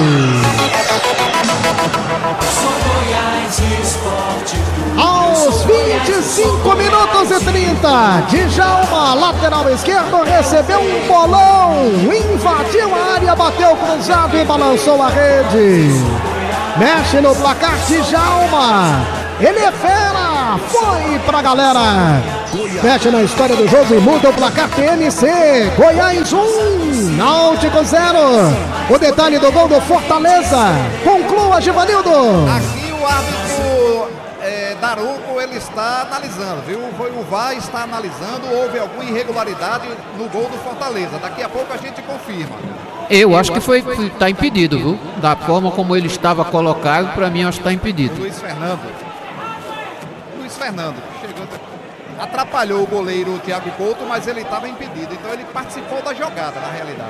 Aos vinte e cinco minutos e trinta, Djalma, lateral esquerdo, recebeu um bolão, invadiu a área, bateu cruzado e balançou a rede. Mexe no placar, Djalma. Ele é fera, foi pra galera. Mexe na história do jogo e muda o placar. P M C, Goiás um, Náutico zero. O detalhe do gol do Fortaleza. Conclua, Givanildo. Aqui o árbitro é, Daruco, ele está analisando, viu? Foi o V A R está analisando, houve alguma irregularidade no gol do Fortaleza. Daqui a pouco a gente confirma. Eu acho que foi, foi tá impedido, viu? Da forma como ele estava colocado, para mim acho que está impedido. Luiz Fernando. Luiz Fernando chegou, atrapalhou o goleiro Thiago Couto, mas ele estava impedido. Então ele participou da jogada, na realidade.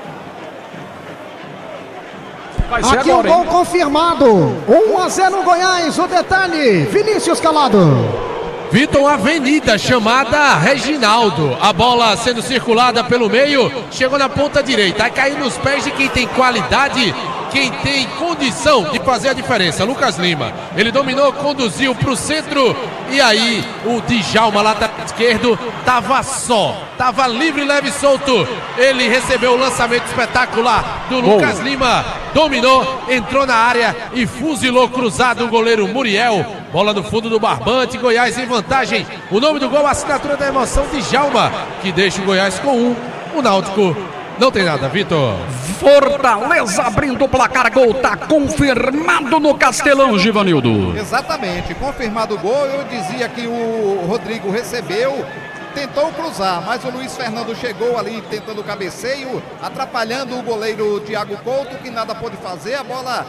Vai ser Aqui agora, o gol hein? confirmado. um a zero Goiás. O detalhe, Vinícius Calado. Vitor, avenida chamada Reginaldo. A bola sendo circulada pelo meio, chegou na ponta direita. Vai cair nos pés de quem tem qualidade, quem tem condição de fazer a diferença. Lucas Lima, ele dominou, conduziu para o centro. E aí o Djalma, lateral esquerdo, estava só, estava livre, leve e solto. Ele recebeu o lançamento espetacular do Lucas Bom. Lima, dominou, entrou na área e fuzilou cruzado o goleiro Muriel. Bola no fundo do barbante, Goiás em vantagem. O nome do gol, a assinatura da emoção, Djalma, que deixa o Goiás com um. O Náutico não tem nada, Vitor. Fortaleza abrindo o placar, gol tá confirmado no Castelão, Givanildo. Exatamente, confirmado o gol. Eu dizia que o Rodrigo recebeu, tentou cruzar, mas o Luiz Fernando chegou ali tentando o cabeceio, atrapalhando o goleiro Thiago Couto, que nada pôde fazer. A bola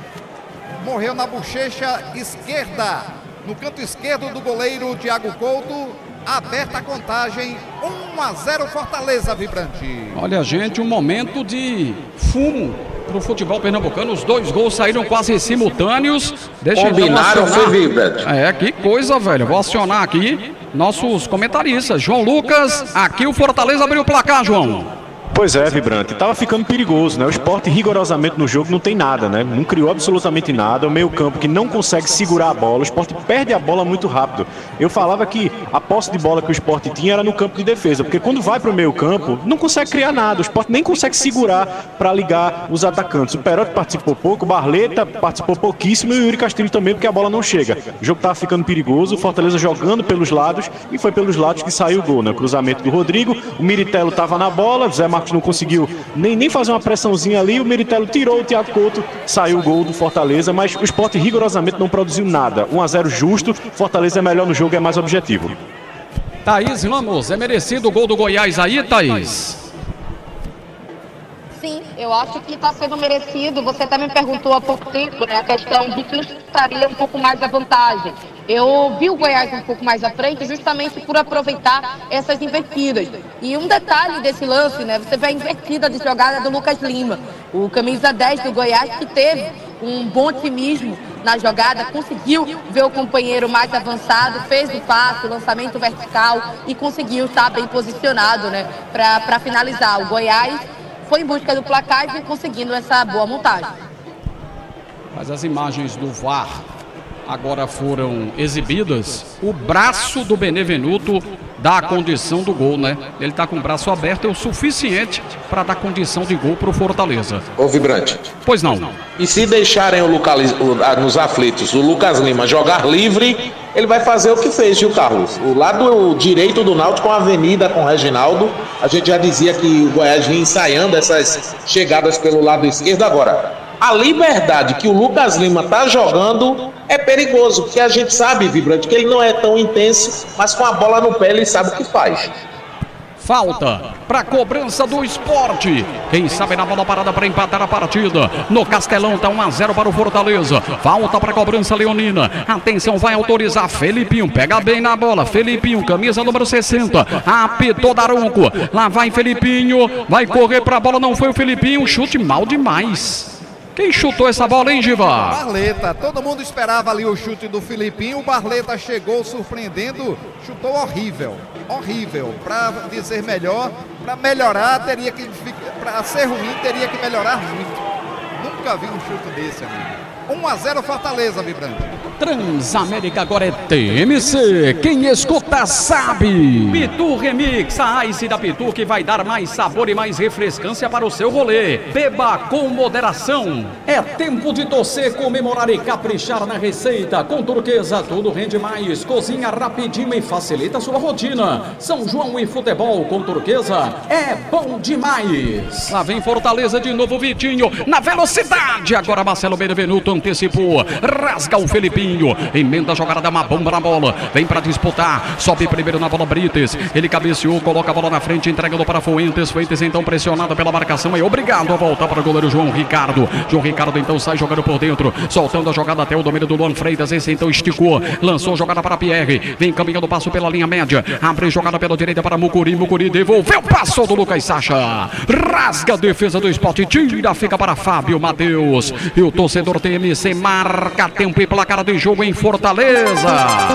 morreu na bochecha esquerda, no canto esquerdo do goleiro Thiago Couto. Aberta a contagem, um a zero Fortaleza vibrante. Olha, gente, um momento de fumo pro futebol pernambucano. Os dois gols saíram quase simultâneos. Deixa Combinaram, foi vibrante. É, que coisa, velho. Vou acionar aqui nossos comentaristas. João Lucas, aqui o Fortaleza abriu o placar, João. Pois é, Vibrante, tava ficando perigoso, né? O Sport rigorosamente no jogo não tem nada, né? Não criou absolutamente nada, o meio campo que não consegue segurar a bola, o Sport perde a bola muito rápido. Eu falava que a posse de bola que o Sport tinha era no campo de defesa, porque quando vai pro meio campo, não consegue criar nada, o Sport nem consegue segurar para ligar os atacantes. O Perotti participou pouco, o Barleta participou pouquíssimo e o Yuri Castilho também, porque a bola não chega. O jogo tava ficando perigoso, o Fortaleza jogando pelos lados e foi pelos lados que saiu o gol, né? Cruzamento do Rodrigo, o Miritelo tava na bola, Zé Marcos não conseguiu nem, nem fazer uma pressãozinha ali, o Miritelo tirou o Thiago Couto, saiu o gol do Fortaleza, mas o Sport rigorosamente não produziu nada. um a zero justo, Fortaleza é melhor no jogo, é mais objetivo. Thaís Ramos, é merecido o gol do Goiás aí, Thaís? Sim, Eu acho que está sendo merecido. Você até me perguntou há pouco tempo, né, a questão de quem estaria um pouco mais à vantagem. Eu vi o Goiás um pouco mais à frente justamente por aproveitar essas invertidas. E um detalhe desse lance, né, você vê a invertida de jogada do Lucas Lima, o camisa dez do Goiás, que teve um bom otimismo na jogada, conseguiu ver o companheiro mais avançado, fez o passe, o lançamento vertical e conseguiu estar bem posicionado, né, para finalizar. O Goiás foi em busca do placar e vem conseguindo essa boa montagem. Mas as imagens do V A R agora foram exibidas. O braço do Benevenuto dá a condição do gol, né? Ele tá com o braço aberto, é o suficiente para dar condição de gol pro Fortaleza. Ô Vibrante. Pois não. E se deixarem o Lucas, o, nos aflitos o Lucas Lima jogar livre, ele vai fazer o que fez, viu, Carlos? O lado direito do Náutico com a avenida com o Reginaldo. A gente já dizia que o Goiás vinha ensaiando essas chegadas pelo lado esquerdo. Agora, a liberdade que o Lucas Lima tá jogando é perigoso, porque a gente sabe, Vibrante, que ele não é tão intenso, mas com a bola no pé ele sabe o que faz. Falta para cobrança do Sport. Quem sabe na bola parada para empatar a partida. No Castelão tá um a zero para o Fortaleza. Falta para cobrança leonina. Atenção, vai autorizar Felipinho. Pega bem na bola. Felipinho, camisa número sessenta. Apitou Daronco. Lá vai Felipinho. Vai correr para a bola. Não foi o Felipinho. Chute mal demais. Quem chutou essa bola, hein, Giva? Barleta. Todo mundo esperava ali o chute do Felipinho. O Barleta chegou surpreendendo. Chutou horrível. Horrível. Para dizer melhor, para melhorar, teria que. Para ser ruim, teria que melhorar muito. Nunca vi um chute desse, amigo. um a zero Fortaleza, Vibrante. Transamérica agora é T M C. Quem escuta sabe. Pitu Remix, a Ice da Pitu que vai dar mais sabor e mais refrescância para o seu rolê. Beba com moderação. É tempo de torcer, comemorar e caprichar na receita. Com Turquesa tudo rende mais. Cozinha rapidinho e facilita a sua rotina. São João e futebol com Turquesa é bom demais. Lá vem Fortaleza de novo, Vitinho na velocidade. Agora Marcelo Benevenuto antecipou. Rasga o Felipinho. Emenda a jogada, dá uma bomba na bola. Vem pra disputar. Sobe primeiro na bola Brites. Ele cabeceou, coloca a bola na frente, entregando para Fuentes. Fuentes então pressionado pela marcação. É obrigado a voltar para o goleiro João Ricardo. João Ricardo então sai jogando por dentro. Soltando a jogada até o domínio do Luan Freitas. Esse então esticou. Lançou a jogada para Pierre. Vem caminhando o passo pela linha média. Abre jogada pela direita para Mucuri. Mucuri devolveu. Passou do Lucas Sacha. Rasga a defesa do Sport. Tira, fica para Fábio Matheus. E o torcedor T M C marca tempo e placar de jogo em Fortaleza.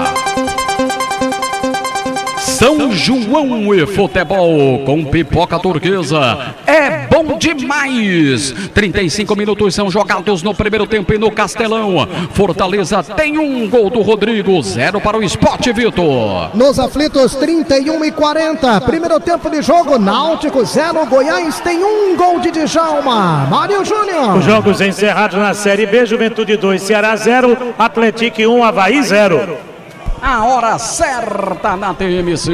São João e futebol com Pipoca Turquesa é bom demais. trinta e cinco minutos são jogados no primeiro tempo e no Castelão. Fortaleza tem um gol do Rodrigo, zero para o Sport, Vitor. Nos aflitos, trinta e um e quarenta. Primeiro tempo de jogo, Náutico zero, Goiás tem um gol de Djalma. Mário Júnior. Os jogos encerrados na Série B, Juventude dois, Ceará zero, Atlético um, Avaí zero. A hora certa na T M C.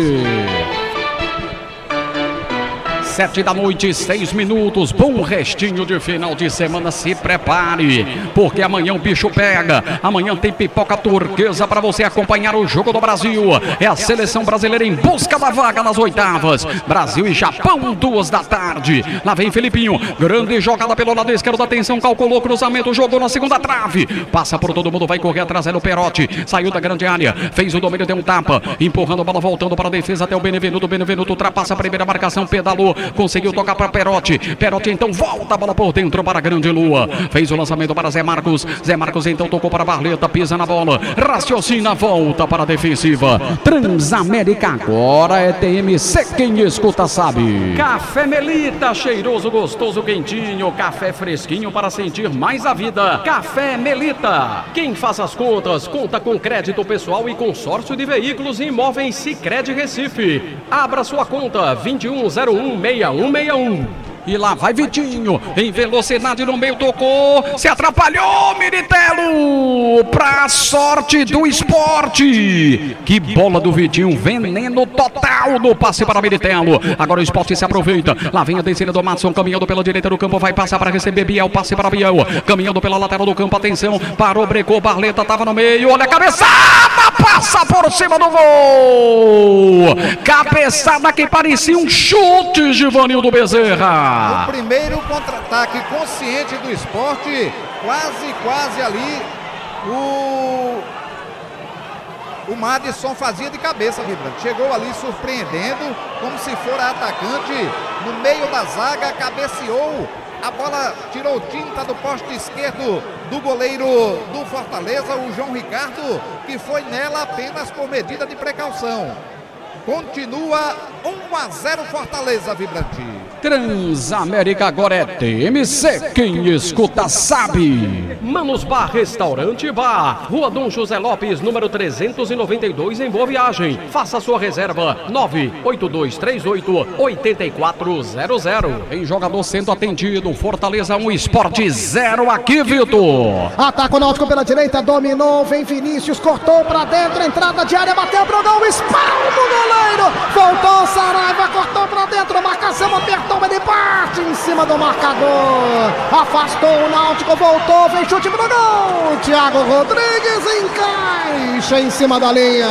Sete da noite, seis minutos. Bom restinho de final de semana. Se prepare, porque amanhã o bicho pega. Amanhã tem Pipoca Turquesa para você acompanhar o jogo do Brasil. É a seleção brasileira em busca da vaga nas oitavas. Brasil e Japão, duas da tarde. Lá vem Felipinho. Grande jogada pelo lado esquerdo. Atenção, calculou cruzamento. Jogou na segunda trave. Passa por todo mundo, vai correr atrás. Era o Perotti. Saiu da grande área. Fez o domínio, deu um tapa. Empurrando a bola, voltando para a defesa até o Benevenuto. Benevenuto ultrapassa a primeira marcação. Pedalou. Conseguiu tocar para Perotti. Perotti então volta a bola por dentro para a Grande Lua. Fez o lançamento para Zé Marcos. Zé Marcos então tocou para Barleta. Pisa na bola. Raciocina, volta para a defensiva. Transamérica agora é T M C. Quem escuta sabe. Café Melita, cheiroso, gostoso, quentinho. Café fresquinho para sentir mais a vida. Café Melita. Quem faz as contas, conta com crédito pessoal e consórcio de veículos e imóveis Sicredi Recife. Abra sua conta vinte e um zero um, seis um seis um. E lá vai Vitinho, em velocidade no meio, tocou, se atrapalhou, Militelo, pra sorte do Esporte. Que bola do Vitinho, veneno total no passe para Militelo. Agora o Esporte se aproveita, lá vem a descida do Matson, caminhando pela direita do campo, vai passar para receber Biel, passe para Biel, caminhando pela lateral do campo, atenção, parou, brecou, Barleta, tava no meio, olha a cabeçada, passa por cima do gol. Cabeçada que parecia um chute, Givanildo Bezerra. O primeiro contra-ataque consciente do Sport, quase, quase ali, o... O Madison fazia de cabeça, Vibrante. Chegou ali surpreendendo, como se fora atacante, no meio da zaga, cabeceou. A bola tirou tinta do poste esquerdo do goleiro do Fortaleza, o João Ricardo, que foi nela apenas por medida de precaução. Continua um a zero Fortaleza, Vibrante. Transamérica agora é T M C, quem escuta sabe. Manos Bar Restaurante Bar, Rua Dom José Lopes, número trezentos e noventa e dois, em Boa Viagem. Faça sua reserva, nove oito dois três oito, oito quatro zero zero. Em jogador sendo atendido, Fortaleza um, Sport zero aqui, Vitor. Ataca o Náutico pela direita, dominou, vem Vinícius, cortou pra dentro, entrada de área, bateu pro gol, espalma o goleiro, voltou Saraiva, cortou pra dentro, marcação apertou, ele bate em cima do marcador, afastou o Náutico, voltou, vem chute pro gol, Thiago Rodrigues encaixa em cima da linha.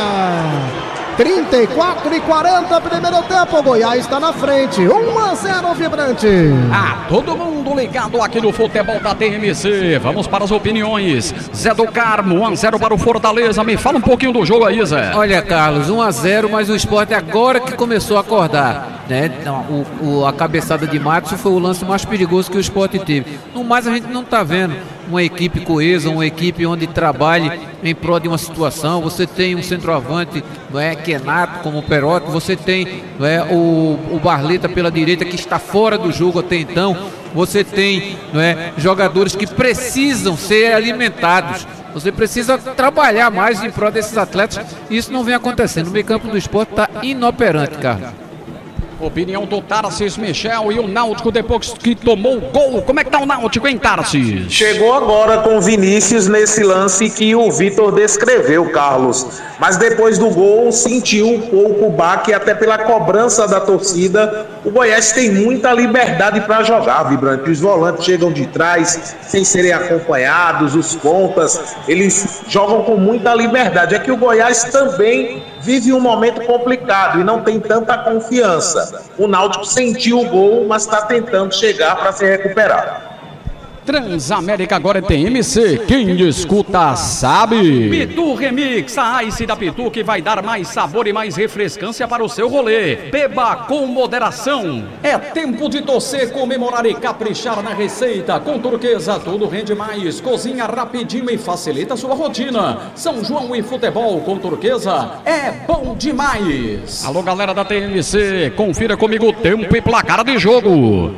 trinta e quatro e quarenta, primeiro tempo, Goiás está na frente, um a zero, Vibrante. Ah, todo mundo ligado aqui no futebol da T M C, vamos para as opiniões. Zé do Carmo, um a zero para o Fortaleza, me fala um pouquinho do jogo aí, Zé. Olha, Carlos, um a zero, mas o Sport agora que começou a acordar, né? O, o, a cabeçada de Matos foi o lance mais perigoso que o Sport teve. No mais, a gente não está vendo uma equipe coesa, uma equipe onde trabalhe em prol de uma situação. Você tem um centroavante, não é, que é nato, como o Perotti, você tem, não é, o, o Barleta pela direita, que está fora do jogo até então. Você tem, não é, jogadores que precisam ser alimentados. Você precisa trabalhar mais em prol desses atletas. Isso não vem acontecendo. O meio campo do Sport está inoperante, Carlos. Opinião do Tarcísio Michel e o Náutico depois que tomou o gol. Como é que tá o Náutico, hein, Tarcísio? Chegou agora com o Vinícius nesse lance que o Vitor descreveu, Carlos. Mas depois do gol sentiu um pouco o baque, até pela cobrança da torcida. O Goiás tem muita liberdade para jogar, Vibrante. Os volantes chegam de trás sem serem acompanhados, os pontas, eles jogam com muita liberdade. É que o Goiás também vive um momento complicado e não tem tanta confiança. O Náutico sentiu o gol, mas está tentando chegar para se recuperar. Transamérica agora é T M C, quem escuta sabe. Pitu Remix, a Ice da Pitu que vai dar mais sabor e mais refrescância para o seu rolê. Beba com moderação. É tempo de torcer, comemorar e caprichar na receita. Com Turquesa tudo rende mais, cozinha rapidinho e facilita a sua rotina. São João e futebol com Turquesa é bom demais. Alô, galera da T M C, confira comigo o tempo e placar de jogo.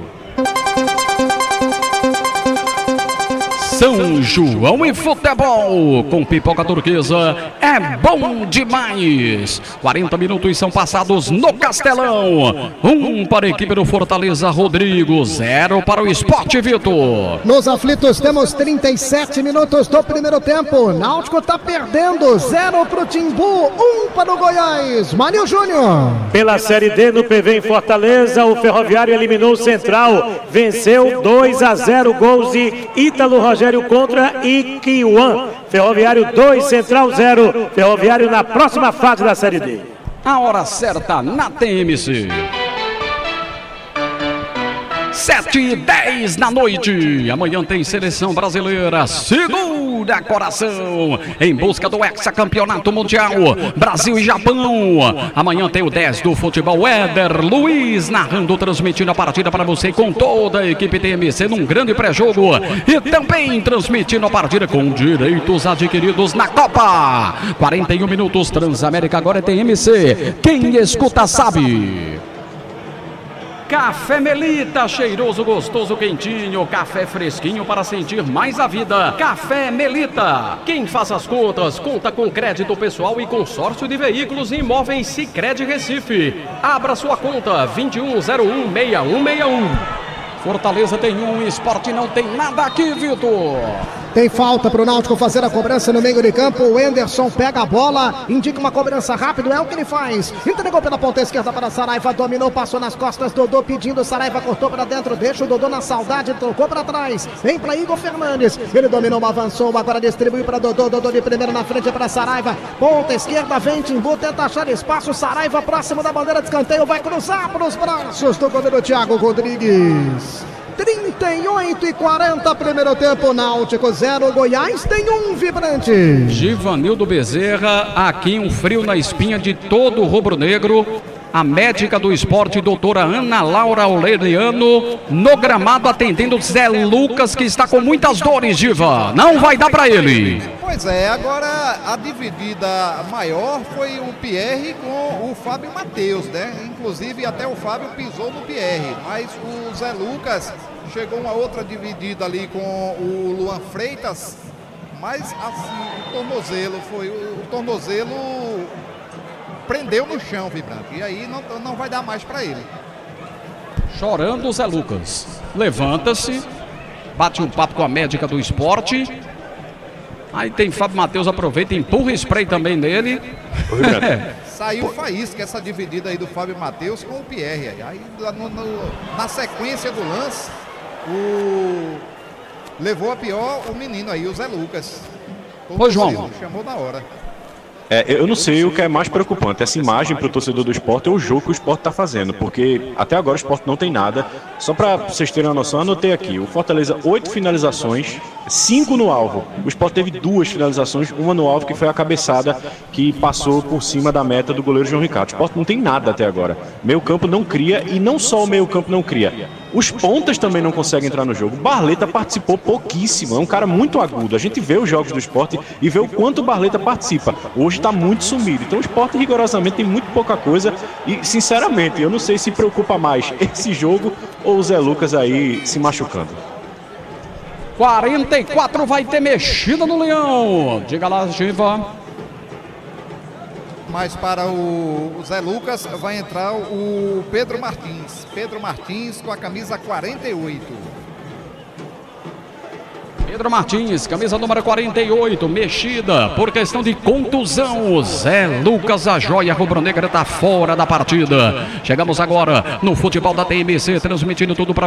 São João e futebol com Pipoca Turquesa é bom demais. quarenta minutos são passados no Castelão. Um para a equipe do Fortaleza, Rodrigo. Zero para o Sport, Vitor. Nos aflitos temos trinta e sete minutos do primeiro tempo. Náutico está perdendo. Zero para o Timbu, um para o Goiás. Mário Júnior. Pela Série D no P V em Fortaleza, o Ferroviário eliminou o Central. Venceu dois a zero, gols de Ítalo Rogério contra Iquiuan. Ferroviário dois, Central zero. Ferroviário na próxima fase da Série D. A hora certa na T M C. sete e dez da noite. Amanhã tem seleção brasileira. Segura coração. Em busca do hexacampeonato mundial. Brasil e Japão. Amanhã tem o dez do futebol. Éder Luiz narrando, transmitindo a partida para você com toda a equipe T M C num grande pré-jogo. E também transmitindo a partida com direitos adquiridos na Copa. quarenta e um minutos. Transamérica agora é T M C. Quem escuta sabe. Café Melita, cheiroso, gostoso, quentinho, café fresquinho para sentir mais a vida. Café Melita. Quem faz as contas, conta com crédito pessoal e consórcio de veículos e imóveis Sicredi Recife. Abra sua conta, vinte e um zero um, seis um seis um. Fortaleza tem um, Sport não tem nada aqui, Vitor. Tem falta para o Náutico fazer a cobrança no meio de campo. O Enderson pega a bola, indica uma cobrança rápida, é o que ele faz. Entregou pela ponta esquerda para Saraiva, dominou, passou nas costas, Dodô pedindo, Saraiva cortou para dentro, deixa o Dodô na saudade, tocou para trás. Vem para Igor Fernandes, ele dominou, avançou, agora distribuiu para Dodô, Dodô de primeiro na frente para Saraiva. Ponta esquerda, vem Timbu, tenta achar espaço, Saraiva próximo da bandeira de escanteio, vai cruzar para os braços do goleiro Thiago Rodrigues. trinta e oito e quarenta, primeiro tempo, Náutico zero, Goiás tem um, Vibrante. Givanildo Bezerra, aqui um frio na espinha de todo o rubro-negro. A médica do esporte, doutora Ana Laura Aureliano, no gramado atendendo Zé Lucas, que está com muitas dores, Giva. Não vai dar para ele. Pois é, agora a dividida maior foi o Pierre com o Fábio Matheus, né? Inclusive até o Fábio pisou no Pierre, mas o Zé Lucas chegou uma outra dividida ali com o Luan Freitas, mas assim, o tornozelo foi, o tornozelo prendeu no chão, Vibrante, e aí não, não vai dar mais para ele. Chorando o Zé Lucas, levanta-se, bate um papo com a médica do esporte. Aí tem Fábio Matheus, aproveita, empurra spray também nele. Saiu faísca essa dividida aí do Fábio Matheus com o Pierre. Aí no, no, na sequência do lance, o... levou a pior o menino aí, o Zé Lucas. Ô, João. Chamou na hora. É, eu não sei o que é mais preocupante, essa imagem para o torcedor do esporte ou o jogo que o esporte está fazendo, porque até agora o esporte não tem nada. Só para vocês terem uma noção, anotei aqui, o Fortaleza, oito finalizações, cinco no alvo. O esporte teve duas finalizações, uma no alvo, que foi a cabeçada que passou por cima da meta do goleiro João Ricardo. O esporte não tem nada até agora. Meio campo não cria, e não só o meio campo não cria. Os pontas também não conseguem entrar no jogo. Barleta participou pouquíssimo, é um cara muito agudo. A gente vê os jogos do esporte e vê o quanto o Barleta participa. Hoje está muito sumido. Então o esporte rigorosamente tem muito pouca coisa e, sinceramente, eu não sei se preocupa mais esse jogo ou o Zé Lucas aí se machucando. quarenta e quatro vai ter mexida no Leão. Diga lá, Giva. Mas para o Zé Lucas vai entrar o Pedro Martins. Pedro Martins com a camisa quarenta e oito. Pedro Martins, camisa número quarenta e oito, mexida por questão de contusão. O Zé Lucas, a joia rubro-negra, está fora da partida. Chegamos agora no futebol da T M C, transmitindo tudo para